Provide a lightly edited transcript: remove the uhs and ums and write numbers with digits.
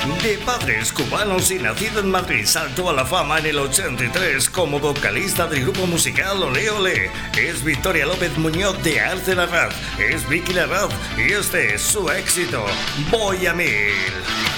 De padres cubanos y nacido en Madrid, saltó a la fama en el 83 como vocalista del grupo musical Ole Ole. Es Victoria López Muñoz de Arce Larraz, es Vicky Larraz y este es su éxito, Voy a Mil.